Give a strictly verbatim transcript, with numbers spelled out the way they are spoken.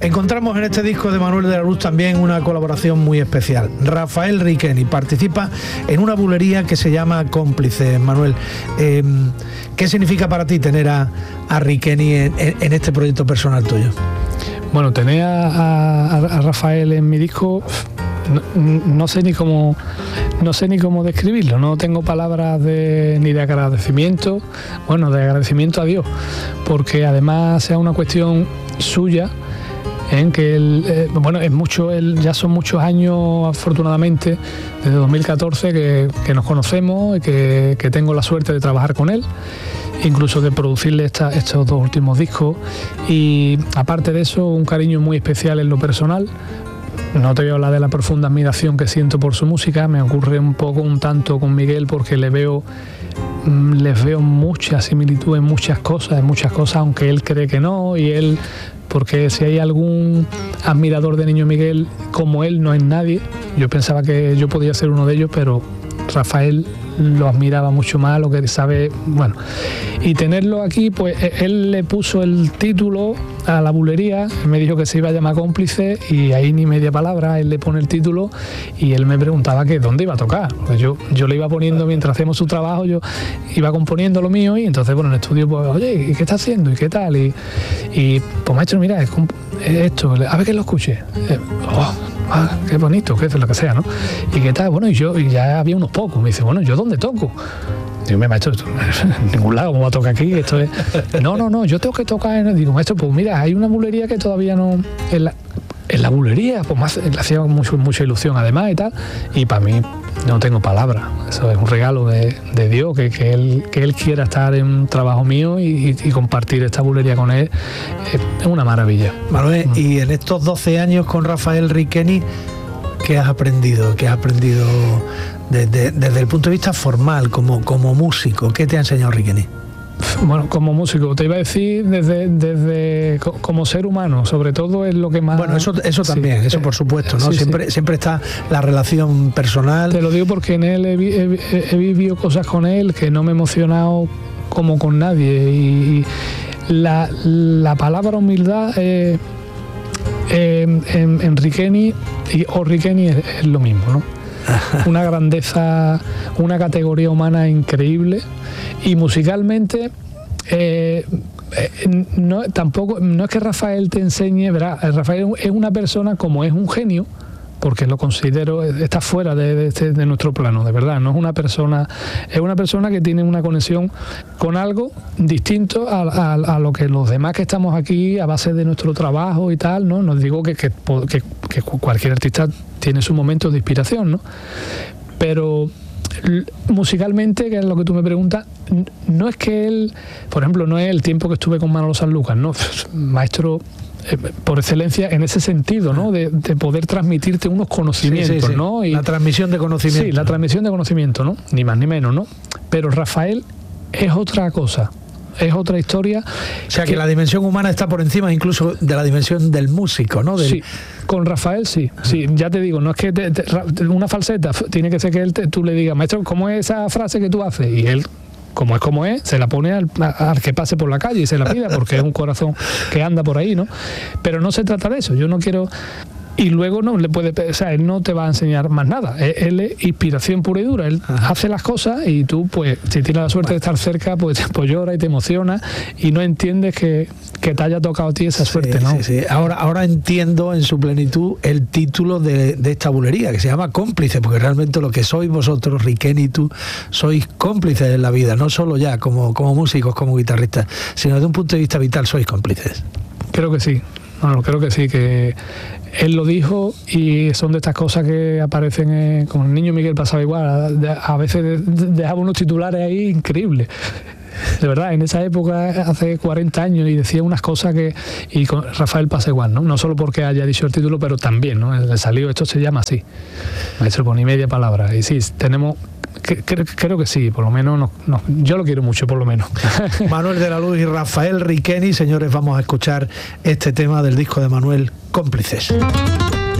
Encontramos en este disco de Manuel de la Luz también una colaboración muy especial. Rafael Riqueni participa en una bulería que se llama Cómplices. Manuel, eh, ¿qué significa para ti tener a, a Riqueni en, en este proyecto personal tuyo? Bueno, tener a, a, a Rafael en mi disco, no, no sé ni cómo no sé ni cómo describirlo. No tengo palabras de, ni de agradecimiento, bueno, de agradecimiento a Dios, porque además sea una cuestión suya, en que él, eh, bueno, es mucho, él, ya son muchos años, afortunadamente, desde dos mil catorce que, que nos conocemos y que, que tengo la suerte de trabajar con él, incluso de producirle esta, estos dos últimos discos, y aparte de eso, un cariño muy especial en lo personal. No te voy a hablar de la profunda admiración que siento por su música, me ocurre un poco, un tanto con Miguel, porque le veo, les veo mucha similitud en muchas cosas, en muchas cosas, aunque él cree que no, y él, porque si hay algún admirador de Niño Miguel como él, no es nadie. Yo pensaba que yo podía ser uno de ellos, pero Rafael lo admiraba mucho más, lo que sabe, bueno. Y tenerlo aquí, pues él le puso el título a la bulería, me dijo que se iba a llamar Cómplice, y ahí ni media palabra, él le pone el título y él me preguntaba que dónde iba a tocar. Pues yo, yo le iba poniendo, mientras hacemos su trabajo, yo iba componiendo lo mío, y entonces, bueno, en el estudio, pues, oye, ¿y qué está haciendo? ¿Y qué tal? Y, y pues, maestro, mira, es, es esto, a ver que lo escuche. Eh, oh, ah, qué bonito, qué es lo que sea, ¿no? ¿Y qué tal? Bueno, y yo, y ya había unos pocos. Me dice, bueno, ¿yo dónde toco? Digo, maestro, en ningún lado, ¿cómo va a tocar aquí? Esto es... No, no, no, yo tengo que tocar en... Digo, maestro, pues mira, hay una bulería que todavía no... En la, en la bulería, pues más, le hacía mucho, mucha ilusión además y tal, y para mí no tengo palabras. Eso es un regalo de, de Dios, que, que, él, que él quiera estar en un trabajo mío y, y, y compartir esta bulería con él, es una maravilla. Manuel, mm. y en estos doce años con Rafael Riqueni, ¿qué has aprendido? ¿Qué has aprendido desde, desde el punto de vista formal, como, como músico? ¿Qué te ha enseñado Riqueni? Bueno, como músico, te iba a decir desde, desde como ser humano, sobre todo es lo que más... Bueno, eso, eso también, sí, eso por supuesto, ¿no? Sí, siempre, sí. siempre está la relación personal. Te lo digo porque en él he, he, he vivido cosas con él que no me he emocionado como con nadie, y la, la palabra humildad eh, eh, en, en Riqueni y, o Riqueni es, es lo mismo, ¿no? Una grandeza, una categoría humana increíble, y musicalmente eh, eh, no, tampoco, no es que Rafael te enseñe, ¿verdad? Rafael es una persona, como es un genio, porque lo considero, está fuera de, de, de, de nuestro plano, de verdad, no es una persona, es una persona que tiene una conexión con algo distinto a, a, a lo que los demás que estamos aquí a base de nuestro trabajo y tal, ¿no? No digo que, que, que, que cualquier artista tiene su momento de inspiración, ¿no? Pero musicalmente, que es lo que tú me preguntas, no es que él, por ejemplo, no es el tiempo que estuve con Manolo Sanlúcar, no, maestro eh, por excelencia en ese sentido, ¿no? De, de poder transmitirte unos conocimientos, sí, sí, sí. ¿no? Y, la transmisión de conocimiento. Sí, la transmisión de conocimiento, ¿no? Ni más ni menos, ¿no? Pero Rafael es otra cosa. Es otra historia. O sea, que, que la dimensión humana está por encima incluso de la dimensión del músico, ¿no? Del... Sí, con Rafael sí, sí, ya te digo, no es que te, te, una falseta, tiene que ser que él te, tú le digas, maestro, ¿cómo es esa frase que tú haces? Y él, como es como es, se la pone al, al que pase por la calle y se la pida, porque es un corazón que anda por ahí, ¿no? Pero no se trata de eso, yo no quiero... Y luego no le puede, o sea, él no te va a enseñar más nada. Él es inspiración pura y dura. Él Ajá. hace las cosas y tú, pues, si tienes la suerte bueno. de estar cerca, pues, pues llora y te emociona y no entiendes que, que te haya tocado a ti esa suerte, sí, ¿no? Sí, sí. Ahora, ahora entiendo en su plenitud el título de, de esta bulería, que se llama Cómplice, porque realmente lo que sois vosotros, Riqueni y tú, sois cómplices en la vida, no solo ya como, como músicos, como guitarristas, sino desde un punto de vista vital sois cómplices. Creo que sí. Bueno, creo que sí, que él lo dijo, y son de estas cosas que aparecen, eh, con el Niño Miguel pasaba igual, a, a veces dejaba unos titulares ahí increíbles. De verdad, en esa época, hace cuarenta años, y decía unas cosas que... Y con Rafael pasa igual, ¿no? No solo porque haya dicho el título, pero también, ¿no? Le salió, esto se llama así. Maestro, por ni media palabra. Y sí, tenemos... Que, creo, creo que sí, por lo menos no, no, yo lo quiero mucho, por lo menos. Manuel de la Luz y Rafael Riqueni, señores, vamos a escuchar este tema del disco de Manuel, Cómplices.